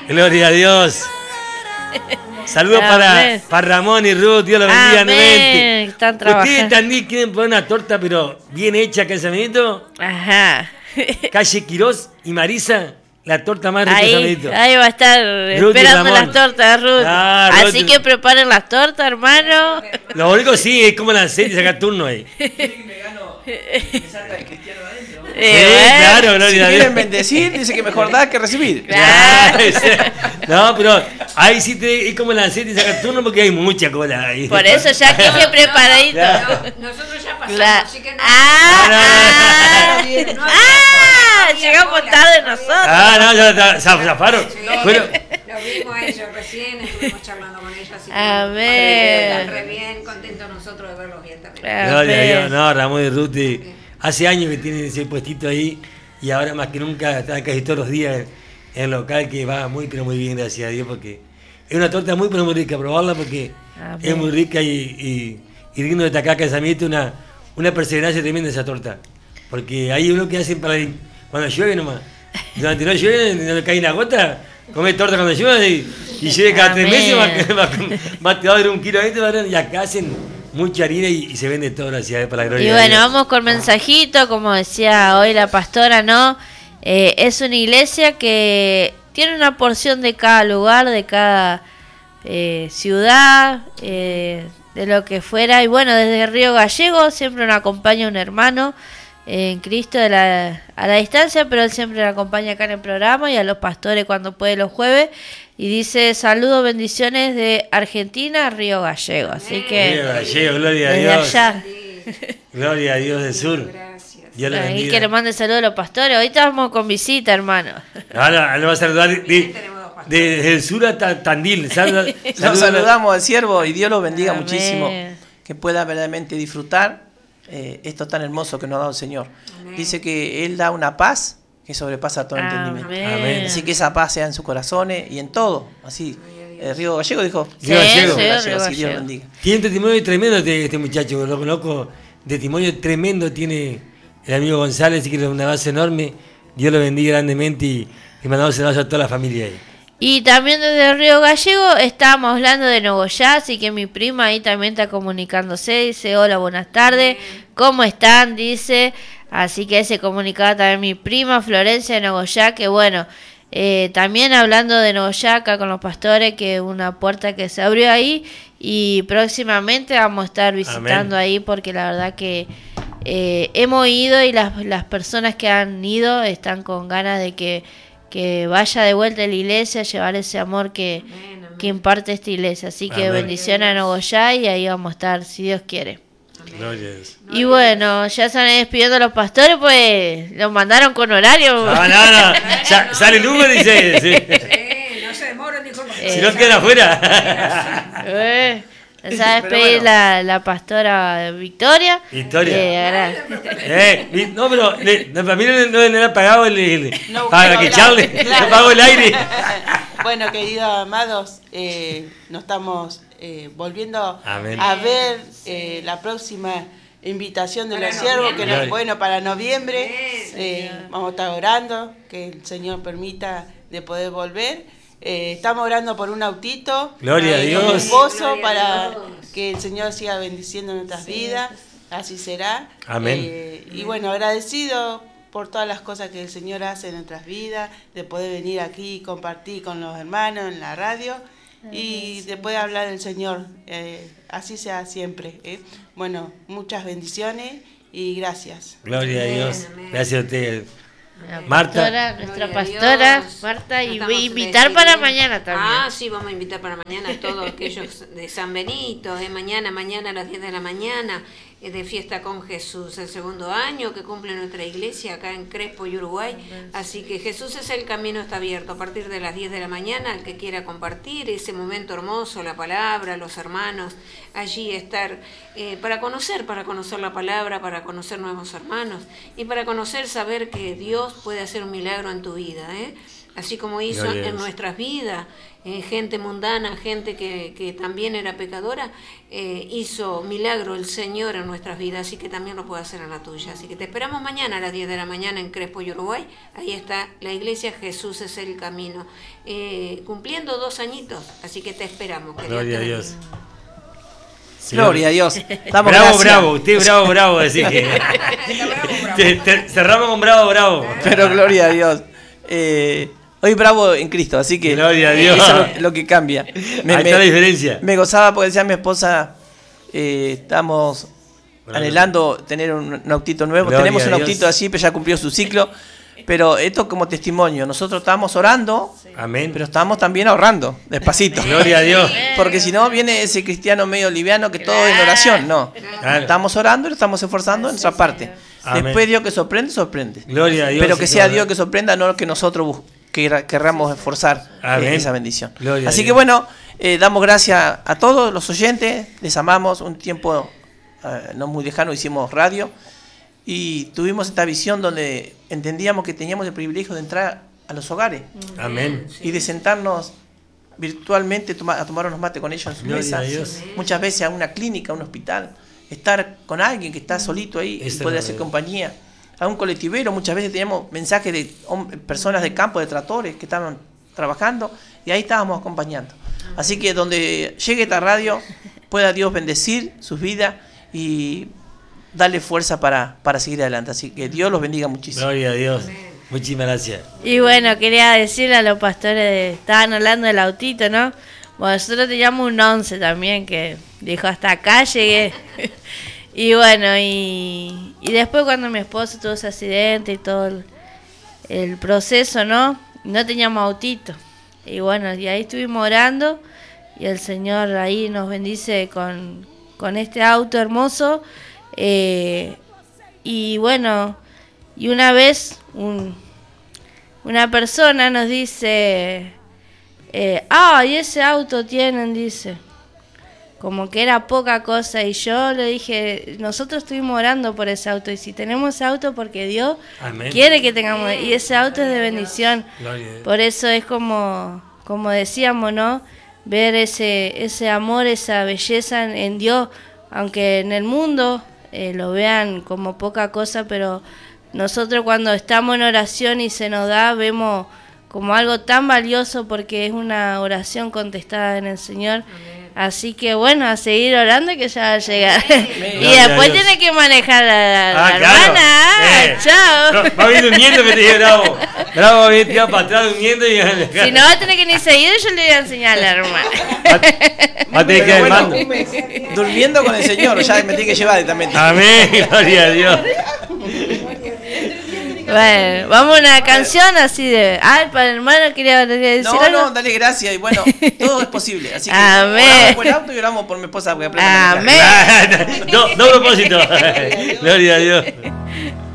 Gloria a Dios. Saludos para Ramón y Ruth, Dios los bendiga nuevamente. Están trabajando. Ustedes también quieren poner una torta, pero bien hecha, casamiento. Ajá. Calle Quirós y Marisa, la torta más rica de casamiento. Ahí va a estar Ruth esperando las tortas, Ruth. Así Ruth. Que preparen las tortas, hermano. Lo único sí, es como la serie, sacar turno ahí. Claro, si quieren bendecir, dice que mejor dar que recibir. Claro. No, pero ahí sí es como la serie, sacar turno porque hay mucha cola ahí. Por eso ya quise preparadito. Claro. Nosotros ya pasamos, así que no. Llegamos tarde nosotros. Ya zafaron. Bueno. Lo vimos a ellos recién, estuvimos charlando con ellos, así que están re bien, contentos nosotros de verlos bien también. Gloria a Dios, no, Ramón y Ruth, hace años que tienen ese puestito ahí y ahora más que nunca están casi todos los días en el local, que va muy pero muy bien, gracias a Dios, porque es una torta muy pero muy rica, probarla porque es muy rica y digno de destacar casamiento, una perseverancia tremenda esa torta, porque hay uno que hacen para cuando llueve nomás, durante no llueve, no le cae una gota, come torta cuando llueve y llueve cada 3 meses, más te va a dar 1 kilo y acá hacen mucha harina y se vende todo, gracias para la gloria. Y bueno, vamos con mensajito, como decía hoy la pastora, ¿no? Es una iglesia que tiene una porción de cada lugar, de cada ciudad, de lo que fuera. Y bueno, desde Río Gallego siempre nos acompaña un hermano en Cristo a la distancia, pero él siempre nos acompaña acá en el programa y a los pastores cuando puede los jueves. Y dice, saludos, bendiciones de Argentina, Río Gallego. Así que Río Gallego, gloria a Dios. Allá. Gloria a Dios del sur. Dios le bendiga. Y que le mande saludos a los pastores. Hoy estamos con visita, hermano. Ahora le va a saludar desde el sur hasta Tandil. Los saludamos al siervo y Dios los bendiga muchísimo. Que pueda verdaderamente disfrutar esto tan hermoso que nos ha dado el Señor. Amén. Dice que Él da una paz que sobrepasa todo entendimiento. Amén. Así que esa paz sea en sus corazones y en todo. Así. Río Gallego dijo. Río Gallego. Así Dios bendiga. Tiene un testimonio tremendo este muchacho, lo conozco. Testimonio tremendo tiene el amigo González, así que es una base enorme. Dios lo bendiga grandemente y mandamos saludos a toda la familia ahí. Y también desde Río Gallego estábamos hablando de Nogoyá, así que mi prima ahí también está comunicándose, dice hola, buenas tardes, ¿cómo están? Dice, así que se comunicaba también mi prima Florencia de Nogoyá, que bueno, también hablando de Nogoyá acá con los pastores, que una puerta que se abrió ahí y próximamente vamos a estar visitando ahí porque la verdad que hemos ido y las personas que han ido están con ganas de que vaya de vuelta a la iglesia, llevar ese amor que imparte esta iglesia. Así que bendiciones a Nogoyá y ahí vamos a estar, si Dios quiere. Y bueno, ya se van despidiendo los pastores, pues los mandaron con horario. No. Sale el Uber y dice. Sí. No se demoran ni con si no quedan afuera. Se va a despedir la pastora Victoria. No, pero para mí no le ha pagado para que Charles le pagó el aire. Bueno, queridos amados, nos estamos volviendo a ver la próxima invitación de los siervos, que para noviembre vamos a estar orando, que el Señor permita de poder volver. Estamos orando por un autito, gloria a Dios, un esposo, para que el Señor siga bendiciendo nuestras vidas, así será. Amén. Y bueno, agradecido por todas las cosas que el Señor hace en nuestras vidas, de poder venir aquí y compartir con los hermanos en la radio y de poder hablar del Señor, así sea siempre. Bueno, muchas bendiciones y gracias. Gloria a Dios, gracias a usted. Nuestra pastora, Marta, y voy a invitar para mañana también. Sí, vamos a invitar para mañana a todos aquellos de San Benito, mañana a las 10 de la mañana, de Fiesta con Jesús, el 2.º año que cumple nuestra iglesia acá en Crespo y Uruguay. Así que Jesús es el camino, está abierto a partir de las 10 de la mañana, el que quiera compartir ese momento hermoso, la palabra, los hermanos, allí estar para conocer la palabra, para conocer nuevos hermanos y para saber que Dios puede hacer un milagro en tu vida, así como hizo en nuestras vidas, gente mundana, gente que también era pecadora, hizo milagro el Señor en nuestras vidas, así que también lo puede hacer en la tuya. Así que te esperamos mañana a las 10 de la mañana en Crespo, Uruguay. Ahí está la iglesia Jesús es el camino, cumpliendo 2 añitos, así que te esperamos. Gloria a Dios. Gloria a Dios. Bravo, gracias. Bravo, usted bravo, decir que cerramos con bravo. Pero gloria a Dios. Hoy bravo en Cristo, así que gloria a Dios. Eso es lo que cambia. Ahí está la diferencia. Me gozaba porque decía mi esposa, estamos anhelando tener un autito nuevo. Gloria tenemos un autito así, pero ya cumplió su ciclo. Pero esto como testimonio, nosotros estamos orando, amén, pero estamos también ahorrando, despacito. Gloria a Dios. Porque si no viene ese cristiano medio liviano que todo es en oración, no. Claro. Estamos orando y estamos esforzando en nuestra parte. Amén. Después Dios que sorprende. Gloria a Dios. Pero que sea Dios que sorprenda, no que nosotros querramos esforzar esa bendición. Gloria Así que bueno, damos gracias a todos los oyentes, les amamos. Un tiempo no muy lejano hicimos radio. Y tuvimos esta visión donde entendíamos que teníamos el privilegio de entrar a los hogares. Amén. Y de sentarnos virtualmente a tomar unos mates con ellos en sus mesas. Muchas veces a una clínica, a un hospital. Estar con alguien que está solito ahí y puede hacer compañía. A un colectivero, muchas veces teníamos mensajes de personas de campo, de tractores que estaban trabajando y ahí estábamos acompañando. Así que donde llegue esta radio, pueda Dios bendecir sus vidas y darle fuerza para seguir adelante. Así que Dios los bendiga muchísimo. Gloria a Dios. Muchísimas gracias. Y bueno, quería decirle a los pastores, estaban hablando del autito, ¿no? Bueno, nosotros teníamos un 11 también que dijo, hasta acá llegué. Y bueno, y después cuando mi esposo tuvo ese accidente y todo el proceso, ¿no? No teníamos autito. Y bueno, y ahí estuvimos orando y el Señor ahí nos bendice con este auto hermoso. Y bueno, y una vez una persona nos dice, y ese auto tienen, dice, como que era poca cosa, y yo le dije, nosotros estuvimos orando por ese auto, y si tenemos ese auto porque Dios Amén. Quiere que tengamos, y ese auto es de bendición. Por eso es como decíamos, ¿no? Ver ese amor, esa belleza en Dios, aunque en el mundo lo vean como poca cosa, pero nosotros cuando estamos en oración y se nos da, vemos como algo tan valioso porque es una oración contestada en el Señor. Amén. Así que bueno, a seguir orando que ya va a llegar. Amén. Y después tiene que manejar a la hermana. Chao. No, va a ir durmiendo, me te dije, bravo, va a venir tirado para atrás durmiendo y si no va a tener que ni seguir, yo le voy a enseñar a la hermana. Va a tener que ir mando. Durmiendo con el Señor, ya me tiene que llevar también. Amén, gloria a Dios. Bueno, vamos a una canción así de... para el hermano quería decir algo. No, dale gracias y bueno, todo es posible. Así que oramos por el auto y oramos por mi esposa. Amén. No propósito. Gloria a Dios.